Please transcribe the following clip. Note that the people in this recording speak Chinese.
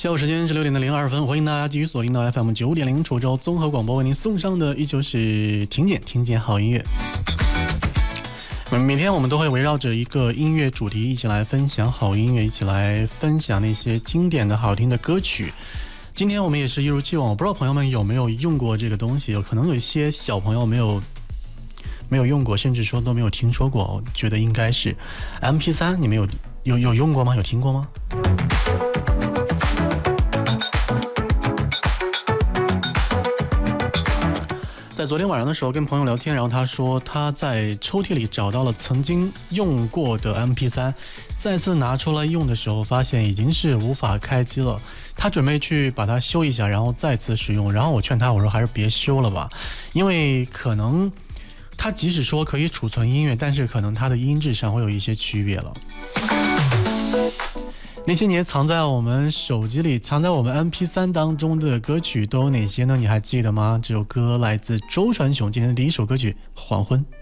下午时间是6:02，欢迎大家继续锁定到 FM 9.0滁州综合广播，为您送上的依旧是听见好音乐。每天我们都会围绕着一个音乐主题一起来分享好音乐，一起来分享那些经典的好听的歌曲。今天我们也是一如既往，我不知道朋友们有没有用过这个东西，可能有一些小朋友没有用过，甚至说都没有听说过。我觉得应该是 MP3， 你们有用过吗？有听过吗？在昨天晚上的时候跟朋友聊天，然后他说他在抽屉里找到了曾经用过的 MP3， 再次拿出来用的时候发现已经是无法开机了，他准备去把它修一下然后再次使用。然后我劝他，我说还是别修了吧，因为可能他即使说可以储存音乐，但是可能它的音质上会有一些区别了。那些年藏在我们手机里，藏在我们 MP3 当中的歌曲都有哪些呢？你还记得吗？这首歌来自周传雄，今天的第一首歌曲《黄昏》。